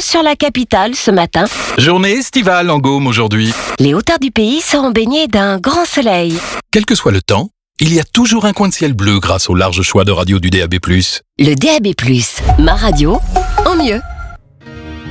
sur la capitale ce matin. Journée estivale en Gaume aujourd'hui. Les hauteurs du pays seront baignées d'un grand soleil. Quel que soit le temps, il y a toujours un coin de ciel bleu grâce au large choix de radios du DAB+. Le DAB+, ma radio, en mieux.